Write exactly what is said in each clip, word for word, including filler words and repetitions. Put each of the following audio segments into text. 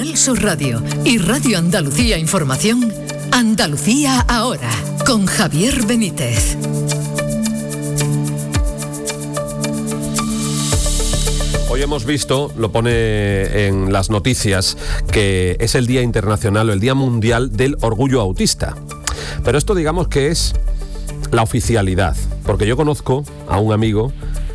Canal Sur Radio y Radio Andalucía Información, Andalucía Ahora, con Javier Benítez. Hoy hemos visto, lo pone en las noticias, que es el Día Internacional o el Día Mundial del Orgullo Autista. Pero esto digamos que es la oficialidad, porque yo conozco a un amigo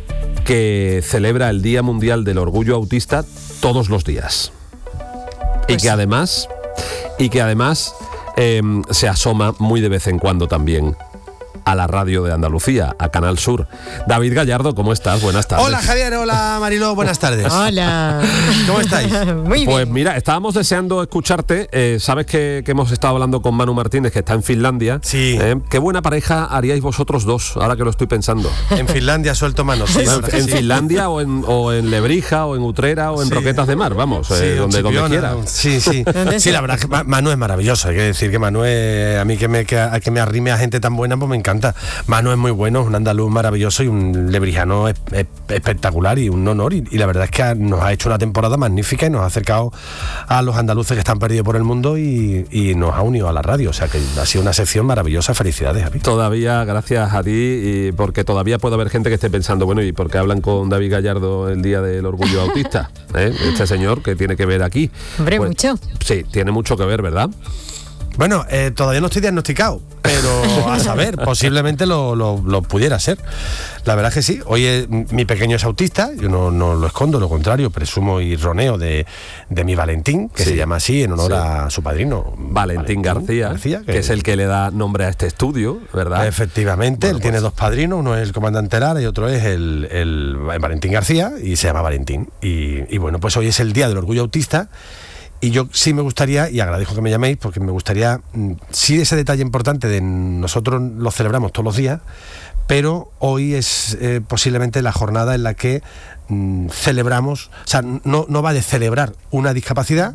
que celebra el Día Mundial del Orgullo Autista todos los días. Pues... Y que además, y que además eh, se asoma muy de vez en cuando también a la radio de Andalucía, a Canal Sur. David Gallardo, ¿cómo estás? Buenas tardes. Hola Javier, hola Mariló, buenas tardes. Hola. ¿Cómo estáis? Muy bien. Pues mira, estábamos deseando escucharte. Eh, Sabes que, que hemos estado hablando con Manu Martínez, que está en Finlandia. Sí. Eh, qué buena pareja haríais vosotros dos, ahora que lo estoy pensando. En Finlandia suelto manos. Sí, en en sí. Finlandia o en, o en Lebrija o en Utrera o en Sí. Roquetas de Mar, vamos, Sí, eh, donde, donde quiera. Sí, sí. Sí, la verdad es que Manu es maravilloso. Hay que decir que Manu es, a mí que me, que, a, que me arrime a gente tan buena, pues me encanta. Manu es muy bueno, es un andaluz maravilloso y un lebrijano es, es, espectacular y un honor. Y, y la verdad es que nos ha hecho una temporada magnífica y nos ha acercado a los andaluces que están perdidos por el mundo y, y nos ha unido a la radio. O sea que ha sido una sección maravillosa. Felicidades, Javi. Todavía, gracias a ti, y porque todavía puede haber gente que esté pensando, bueno, ¿y por qué hablan con David Gallardo el Día del Orgullo Autista? ¿Eh? Este señor, ¿qué tiene que ver aquí? Hombre, Pues, mucho. Sí, tiene mucho que ver, ¿verdad? Bueno, eh, todavía no estoy diagnosticado, pero a saber, posiblemente lo, lo, lo pudiera ser. La verdad es que sí. Hoy es, mi pequeño es autista, yo no, no lo escondo, lo contrario, presumo y roneo de, de mi Valentín, que Sí. se llama así en honor Sí. a su padrino. Valentín, García, García, que, que es el que le da nombre a este estudio, ¿verdad? Efectivamente, Bueno, él tiene pues. dos padrinos, uno es el comandante Lara y otro es el, el Valentín García, y se llama Valentín. Y, y bueno, pues hoy es el Día del Orgullo Autista. Y yo sí me gustaría, y agradezco que me llaméis, porque me gustaría, sí, ese detalle importante de nosotros lo celebramos todos los días, pero hoy es eh, posiblemente la jornada en la que mm, celebramos, o sea, no, no va de celebrar una discapacidad,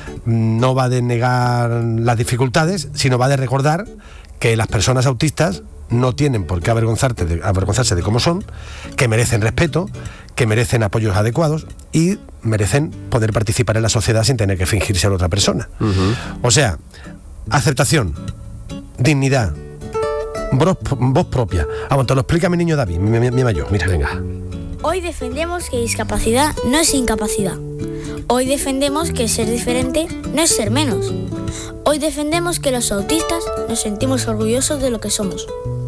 no va de negar las dificultades, sino va de recordar que las personas autistas no tienen por qué avergonzarte de, avergonzarse de cómo son, que merecen respeto, que merecen apoyos adecuados y merecen poder participar en la sociedad sin tener que fingir ser otra persona. Uh-huh. O sea, aceptación, dignidad, voz, voz propia. Vamos, te lo explica mi niño David, mi, mi, mi mayor. Mira, venga. Hoy defendemos que discapacidad no es incapacidad. Hoy defendemos que ser diferente no es ser menos. Hoy defendemos que los autistas nos sentimos orgullosos de lo que somos.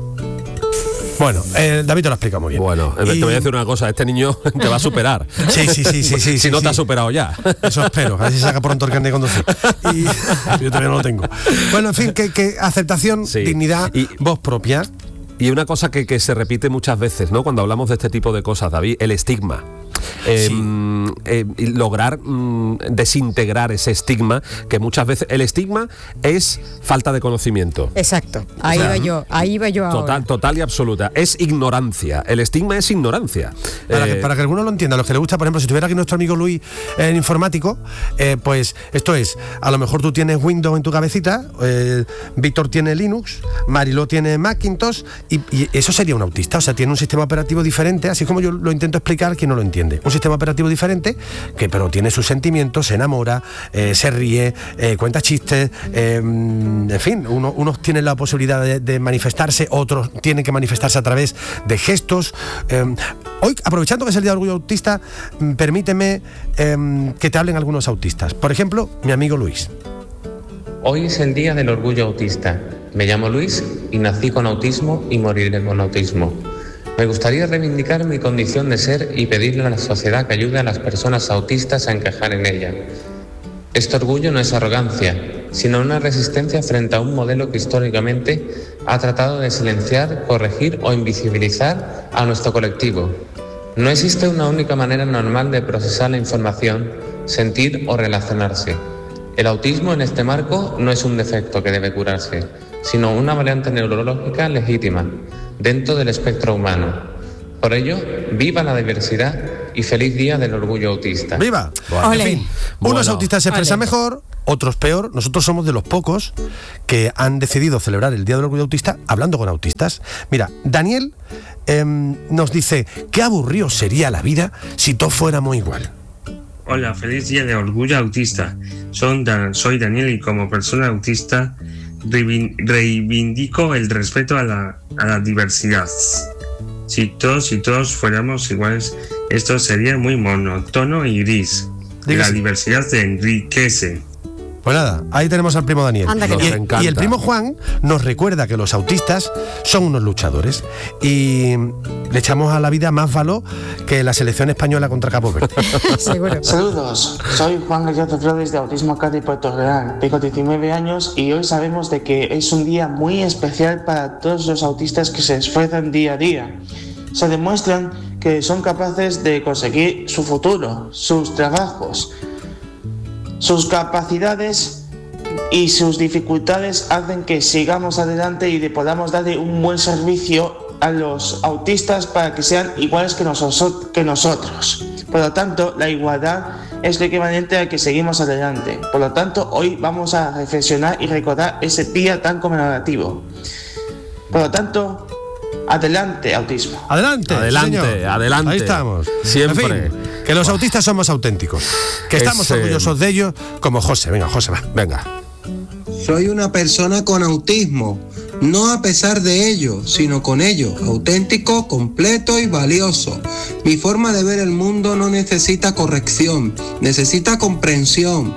Bueno, eh, David te lo explica muy bien. Bueno, eh, Y- te voy a decir una cosa, este niño te va a superar. Sí, sí, sí, sí, sí. Si sí, no sí. te ha superado ya. Eso espero, a ver si saca pronto el carnet de conducir. Y yo todavía no lo tengo. Bueno, en fin, que, que aceptación, Sí. dignidad, Y- voz propia. Y una cosa que, que se repite muchas veces, ¿no? Cuando hablamos de este tipo de cosas, David, el estigma. Eh, Sí. eh, y lograr mm, desintegrar ese estigma, que muchas veces el estigma es falta de conocimiento. Exacto. Ahí O sea, iba yo, ahí iba yo ahora. Total, total y absoluta. Es ignorancia. El estigma es ignorancia. Para, Eh, que, para que alguno lo entienda, a los que le gusta, por ejemplo, si tuviera aquí nuestro amigo Luis en informático, eh, pues esto es, a lo mejor tú tienes Windows en tu cabecita, eh, Víctor tiene Linux, Mariló tiene Macintosh, y, y eso sería un autista, o sea, tiene un sistema operativo diferente, así como yo lo intento explicar a quien no lo entiende. Un sistema operativo diferente, que pero tiene sus sentimientos, se enamora, eh, se ríe, eh, cuenta chistes, eh, en fin, uno, unos tienen la posibilidad de, de manifestarse, otros tienen que manifestarse a través de gestos. Eh, hoy, aprovechando que es el Día del Orgullo Autista, mm, permíteme eh, que te hablen algunos autistas. Por ejemplo, mi amigo Luis. Hoy es el Día del Orgullo Autista. Me llamo Luis y nací con autismo y moriré con autismo. Me gustaría reivindicar mi condición de ser y pedirle a la sociedad que ayude a las personas autistas a encajar en ella. Este orgullo no es arrogancia, sino una resistencia frente a un modelo que históricamente ha tratado de silenciar, corregir o invisibilizar a nuestro colectivo. No existe una única manera normal de procesar la información, sentir o relacionarse. El autismo en este marco no es un defecto que debe curarse, sino una variante neurológica legítima, dentro del espectro humano. Por ello, viva la diversidad y feliz Día del Orgullo Autista. ¡Viva! Bueno. En fin, unos Bueno. autistas se expresan Ole. mejor, otros peor. Nosotros somos de los pocos que han decidido celebrar el Día del Orgullo Autista hablando con autistas. Mira, Daniel eh, nos dice, qué aburrido sería la vida si todos fuéramos igual. Hola, feliz día de orgullo autista. Son Dan- soy Daniel y como persona autista reivin- reivindico el respeto a la, a la diversidad. Si todos y todos fuéramos iguales, esto sería muy monótono y gris. Dígase. La diversidad te enriquece. Pues nada, ahí tenemos al primo Daniel. Anda que y, nos el- encanta. y el primo Juan nos recuerda que los autistas son unos luchadores y le echamos a la vida más valor que la selección española contra Cabo Verde. Seguro. Saludos, soy Juan Gallardo Flores de Autismo Acá de Puerto Real. Tengo diecinueve años y hoy sabemos de que es un día muy especial para todos los autistas que se esfuerzan día a día. Se demuestran que son capaces de conseguir su futuro, sus trabajos, sus capacidades y sus dificultades hacen que sigamos adelante y le podamos darle un buen servicio a los autistas para que sean iguales que, nosos- que nosotros. Por lo tanto, la igualdad es lo equivalente a que seguimos adelante. Por lo tanto, hoy vamos a reflexionar y recordar ese día tan conmemorativo. Por lo tanto, adelante, autismo. Adelante, Adelante, señor. adelante. Ahí estamos. Siempre. En fin, que los autistas somos auténticos. Que estamos Ese- orgullosos de ellos, como José. Venga, José, va. Venga. Soy una persona con autismo, no a pesar de ello, sino con ello, auténtico, completo y valioso. Mi forma de ver el mundo no necesita corrección, necesita comprensión.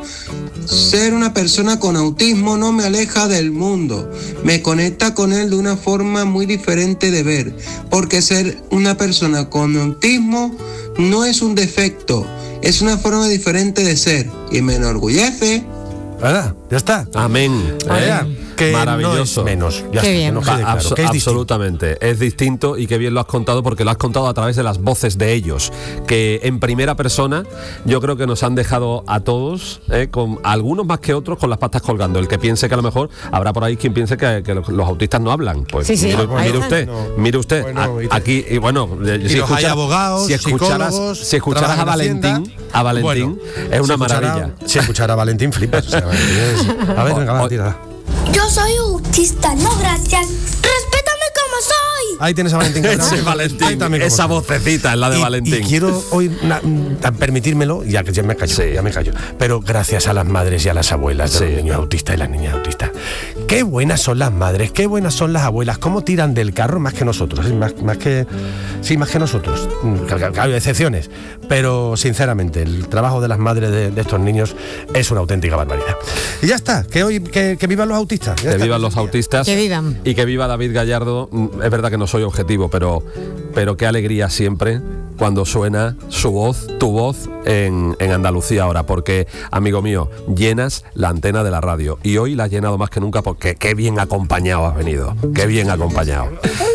Ser una persona con autismo no me aleja del mundo, me conecta con él de una forma muy diferente de ver, porque ser una persona con autismo no es un defecto, es una forma diferente de ser y me enorgullece. ¿Verdad? Ya está. Amén. Vaya, ¿Eh? que Maravilloso. no es menos. Ya Qué está, bien. que no quede claro, Abso- que es distinto. absolutamente, es distinto y qué bien lo has contado porque lo has contado a través de las voces de ellos, que en primera persona yo creo que nos han dejado a todos, eh, con algunos más que otros, con las patas colgando. El que piense que a lo mejor habrá por ahí quien piense que, que los, los autistas no hablan, pues Sí, sí, mire, ahí mire están. usted, No. mire usted, Bueno, a- y te- aquí y bueno, eh, Y si los hay escuchara- abogados, si escucharas, psicólogos, si escucharas a trabajan en Valentín, Hacienda. a Valentín Bueno, es una si escuchara- maravilla. Si escuchara a Valentín, flipas. O sea, Valentín es- A ver, venga, va, O- tira. Yo soy autista, no gracias. Respétame como soy. Ahí tienes a Valentín. Ese Cabrón. Valentín, Cuéntame cómo esa son. vocecita es la de Y- Valentín. Y quiero hoy na- mm, permitírmelo, ya que ya me callo, Sí. ya me callo. Pero gracias a las madres y a las abuelas de Sí. los niños autistas y las niñas autistas. Qué buenas son las madres, qué buenas son las abuelas, cómo tiran del carro más que nosotros, ¿eh? más, más que sí, más que nosotros. Mm, Claro, claro, hay excepciones, pero sinceramente el trabajo de las madres de, de estos niños es una auténtica barbaridad. Y ya está, que hoy que, que vivan los autistas. Ya Que está. vivan los autistas. Que vivan. Y que viva David Gallardo. Mm, Es verdad que no soy objetivo, pero, pero qué alegría siempre cuando suena su voz, tu voz, en, en Andalucía ahora. Porque, amigo mío, llenas la antena de la radio. Y hoy la has llenado más que nunca porque qué bien acompañado has venido. Qué bien acompañado.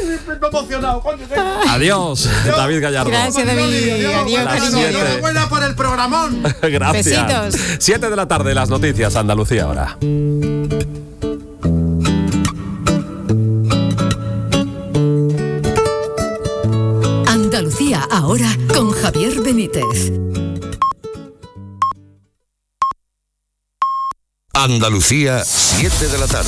Adiós, David Gallardo. Gracias, David. Adiós, Las cariño. siete. Enhorabuena por el programón. Gracias. Besitos. Siete de la tarde, las noticias, Andalucía ahora. Andalucía ahora con Javier Benítez. Andalucía, siete de la tarde.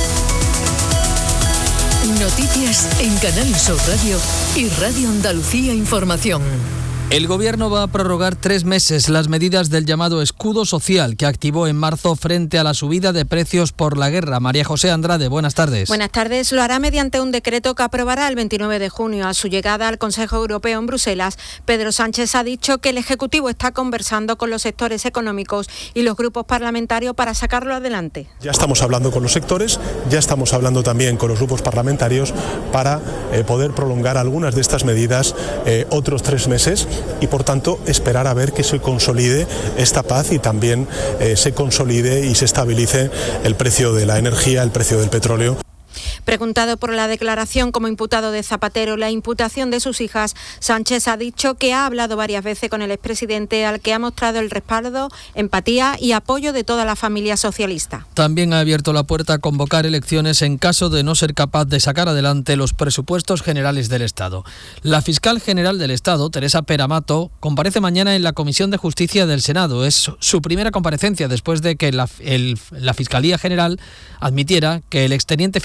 Noticias en Canal Sur Radio y Radio Andalucía Información. El Gobierno va a prorrogar tres meses las medidas del llamado escudo social que activó en marzo frente a la subida de precios por la guerra. María José Andrade, buenas tardes. Buenas tardes. Lo hará mediante un decreto que aprobará el veintinueve de junio. A su llegada al Consejo Europeo en Bruselas, Pedro Sánchez ha dicho que el Ejecutivo está conversando con los sectores económicos y los grupos parlamentarios para sacarlo adelante. Ya estamos hablando con los sectores, ya estamos hablando también con los grupos parlamentarios para eh, poder prolongar algunas de estas medidas eh, otros tres meses y por tanto esperar a ver que se consolide esta paz y también eh, se consolide y se estabilice el precio de la energía, el precio del petróleo. Preguntado por la declaración como imputado de Zapatero, la imputación de sus hijas, Sánchez ha dicho que ha hablado varias veces con el expresidente al que ha mostrado el respaldo, empatía y apoyo de toda la familia socialista. También ha abierto la puerta a convocar elecciones en caso de no ser capaz de sacar adelante los presupuestos generales del Estado. La fiscal general del Estado, Teresa Peramato, comparece mañana en la Comisión de Justicia del Senado. Es su primera comparecencia después de que la, el, la Fiscalía General admitiera que el exteniente fiscal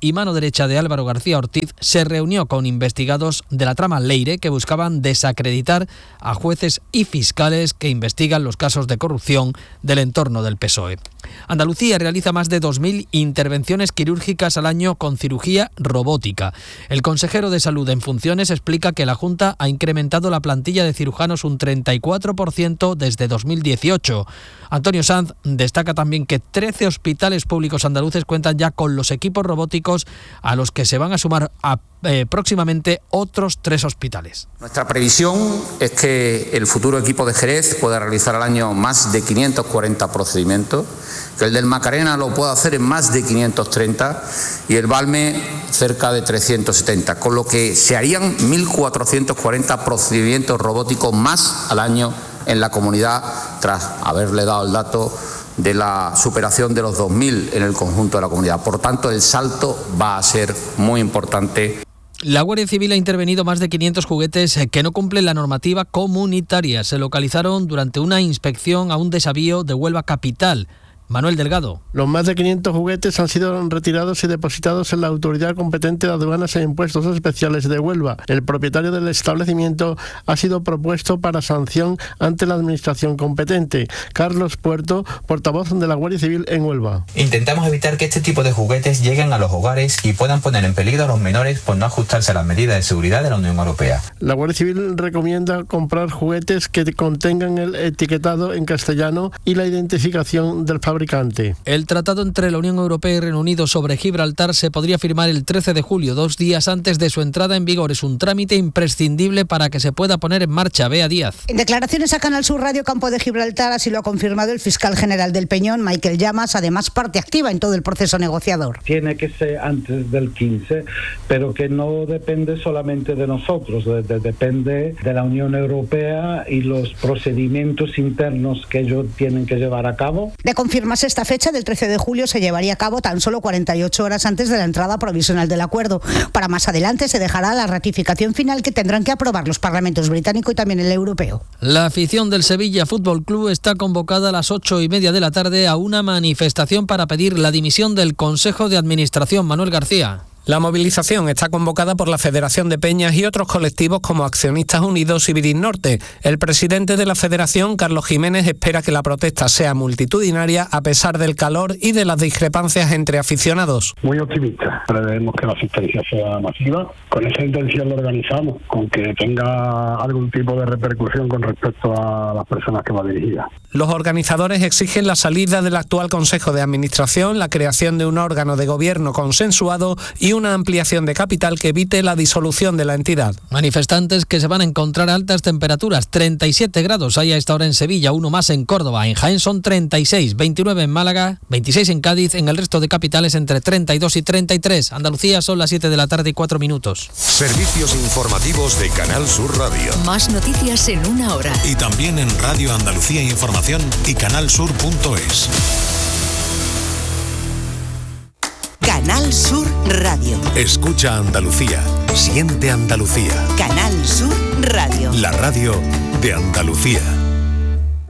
y mano derecha de Álvaro García Ortiz, se reunió con investigados de la trama Leire que buscaban desacreditar a jueces y fiscales que investigan los casos de corrupción del entorno del P S O E. Andalucía realiza más de dos mil intervenciones quirúrgicas al año con cirugía robótica. El consejero de Salud en funciones explica que la Junta ha incrementado la plantilla de cirujanos un treinta y cuatro por ciento desde dos mil dieciocho. Antonio Sanz destaca también que trece hospitales públicos andaluces cuentan ya con los equipos robóticos, a los que se van a sumar a, eh, próximamente otros tres hospitales. Nuestra previsión es que el futuro equipo de Jerez pueda realizar al año más de quinientos cuarenta procedimientos, que el del Macarena lo pueda hacer en más de quinientos treinta y el Valme cerca de trescientos setenta, con lo que se harían mil cuatrocientos cuarenta procedimientos robóticos más al año en la comunidad, tras haberle dado el dato de la superación de los dos mil en el conjunto de la comunidad. Por tanto, el salto va a ser muy importante. La Guardia Civil ha intervenido más de quinientos juguetes que no cumplen la normativa comunitaria. Se localizaron durante una inspección a un desavío de Huelva capital. Manuel Delgado. Los más de quinientos juguetes han sido retirados y depositados en la autoridad competente de aduanas e impuestos especiales de Huelva. El propietario del establecimiento ha sido propuesto para sanción ante la administración competente. Carlos Puerto, portavoz de la Guardia Civil en Huelva. Intentamos evitar que este tipo de juguetes lleguen a los hogares y puedan poner en peligro a los menores por no ajustarse a las medidas de seguridad de la Unión Europea. La Guardia Civil recomienda comprar juguetes que contengan el etiquetado en castellano y la identificación del fabricante. El tratado entre la Unión Europea y Reino Unido sobre Gibraltar se podría firmar el trece de julio, dos días antes de su entrada en vigor. Es un trámite imprescindible para que se pueda poner en marcha. Bea Díaz. En declaraciones a Canal Sur Radio Campo de Gibraltar, así lo ha confirmado el fiscal general del Peñón, Michael Llamas, además parte activa en todo el proceso negociador. Tiene que ser antes del quince, pero que no depende solamente de nosotros, de, de, depende de la Unión Europea y los procedimientos internos que ellos tienen que llevar a cabo. De confirmar esta fecha del trece de julio se llevaría a cabo tan solo cuarenta y ocho horas antes de la entrada provisional del acuerdo. Para más adelante se dejará la ratificación final que tendrán que aprobar los parlamentos británico y también el europeo. La afición del Sevilla Fútbol Club está convocada a las ocho y media de la tarde a una manifestación para pedir la dimisión del Consejo de Administración. Manuel García. La movilización está convocada por la Federación de Peñas y otros colectivos como Accionistas Unidos y Viris Norte. El presidente de la Federación, Carlos Jiménez, espera que la protesta sea multitudinaria a pesar del calor y de las discrepancias entre aficionados. Muy optimista. Prevemos que la asistencia sea masiva. Con esa intención lo organizamos, con que tenga algún tipo de repercusión con respecto a las personas que va dirigida. Los organizadores exigen la salida del actual Consejo de Administración, la creación de un órgano de gobierno consensuado y una ampliación de capital que evite la disolución de la entidad. Manifestantes que se van a encontrar a altas temperaturas, treinta y siete grados hay a esta hora en Sevilla, uno más en Córdoba, en Jaén son treinta y seis, veintinueve en Málaga, veintiséis en Cádiz, en el resto de capitales entre treinta y dos y treinta y tres. Andalucía son las siete de la tarde y cuatro minutos. Servicios informativos de Canal Sur Radio. Más noticias en una hora. Y también en Radio Andalucía Información y canalsur punto es. Canal Sur Radio. Escucha Andalucía. Siente Andalucía. Canal Sur Radio. La radio de Andalucía.